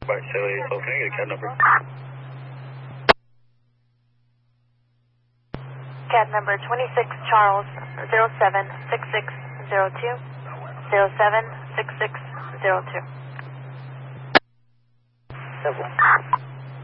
by 784. Can I get a cab number? Cab number 26 Charles 076602 076602. Subway.